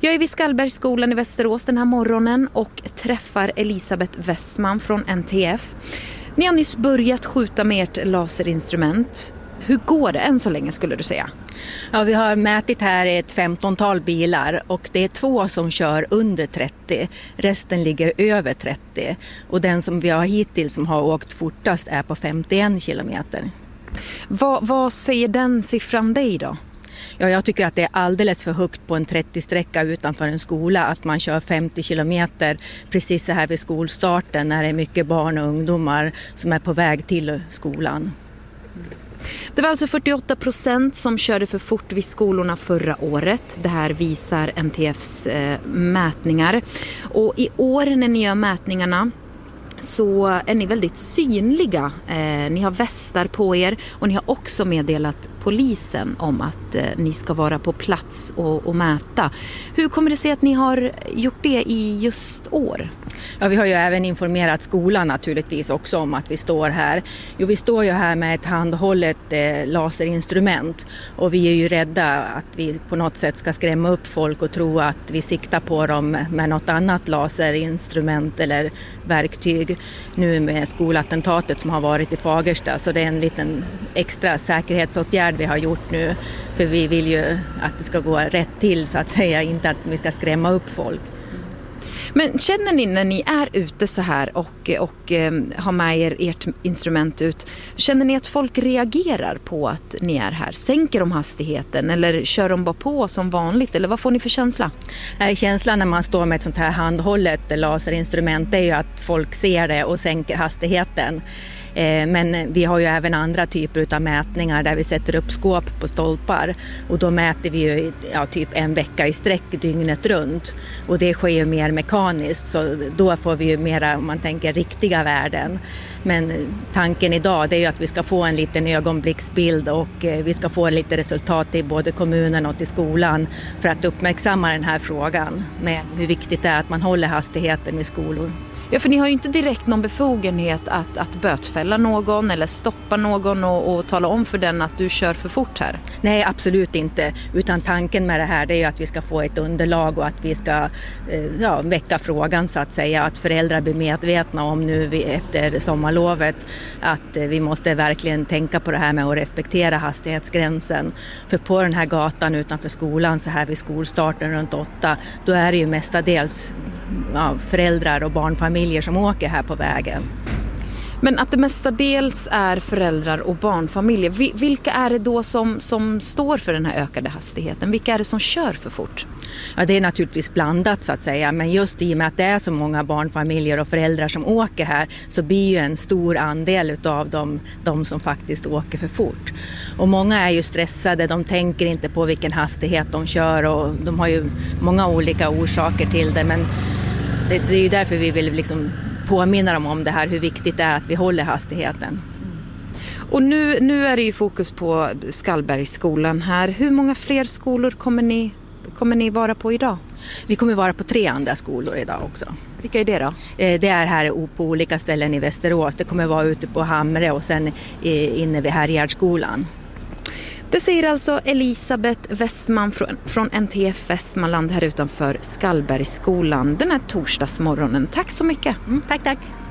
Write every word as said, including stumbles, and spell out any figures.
Jag är vid Skallbergsskolan i Västerås den här morgonen och träffar Elisabeth Westman från N T F. Ni har nyss börjat skjuta med ert laserinstrument. Hur går det än så länge skulle du säga? Ja, vi har mätit här ett femtontal bilar och det är två som kör under trettio. Resten ligger över trettio och den som vi har hittills som har åkt fortast är på femtioen kilometer. Vad, vad säger den siffran dig då? Ja, jag tycker att det är alldeles för högt på en trettio-sträcka utanför en skola att man kör femtio kilometer precis så här vid skolstarten när det är mycket barn och ungdomar som är på väg till skolan. Det var alltså fyrtioåtta procent som körde för fort vid skolorna förra året. Det här visar N T F:s eh, mätningar. Och i år när ni gör mätningarna så är ni väldigt synliga. Eh, ni har västar på er och ni har också meddelat polisen om att eh, ni ska vara på plats och, och mäta. Hur kommer det sig att ni har gjort det i just år? Ja, vi har ju även informerat skolan naturligtvis också om att vi står här. Jo, vi står ju här med ett handhållet eh, laserinstrument och vi är ju rädda att vi på något sätt ska skrämma upp folk och tro att vi siktar på dem med något annat laserinstrument eller verktyg nu med skolattentatet som har varit i Fagersta. Så det är en liten extra säkerhetsåtgärd vi har gjort nu för vi vill ju att det ska gå rätt till så att säga, inte att vi ska skrämma upp folk. Men känner ni när ni är ute så här och, och eh, har med er ert instrument ut, känner ni att folk reagerar på att ni är här? Sänker de hastigheten eller kör de bara på som vanligt? Eller vad får ni för känsla? Nej, känslan när man står med ett sånt här handhållet laserinstrument är ju att folk ser det och sänker hastigheten. Men vi har ju även andra typer av mätningar där vi sätter upp skåp på stolpar och då mäter vi ju ja, typ en vecka i sträck dygnet runt och det sker ju mer mekaniskt så då får vi ju mera, om man tänker, riktiga värden. Men tanken idag det är ju att vi ska få en liten ögonblicksbild och vi ska få lite resultat i både kommunen och till skolan för att uppmärksamma den här frågan med hur viktigt det är att man håller hastigheten i skolor. Ja, för ni har ju inte direkt någon befogenhet att, att bötfälla någon eller stoppa någon och, och tala om för den att du kör för fort här. Nej, absolut inte. Utan tanken med det här det är ju att vi ska få ett underlag och att vi ska eh, ja, väcka frågan så att säga. Att föräldrar blir medvetna om nu vi, efter sommarlovet att eh, vi måste verkligen tänka på det här med att respektera hastighetsgränsen. För på den här gatan utanför skolan så här vid skolstarten runt åtta då är det ju mestadels ja, föräldrar och barnfamiljer som åker här på vägen. Men att det mestadels är föräldrar och barnfamiljer, vilka är det då som, som står för den här ökade hastigheten? Vilka är det som kör för fort? Ja, det är naturligtvis blandat så att säga, men just i och med att det är så många barnfamiljer och föräldrar som åker här så blir ju en stor andel av dem de som faktiskt åker för fort. Och många är ju stressade, de tänker inte på vilken hastighet de kör och de har ju många olika orsaker till det, men det, det är ju därför vi vill liksom påminna dem om det här, hur viktigt det är att vi håller hastigheten. Och nu, nu är det ju fokus på Skallbergsskolan här. Hur många fler skolor kommer ni, kommer ni vara på idag? Vi kommer vara på tre andra skolor idag också. Vilka är det då? Det är här på olika ställen i Västerås. Det kommer vara ute på Hamre och sen inne vid Härgärdsskolan. Det säger alltså Elisabeth Westman från, från N T F Västmanland här utanför Skallbergsskolan den här torsdagsmorgonen. Tack så mycket. Mm, tack, tack.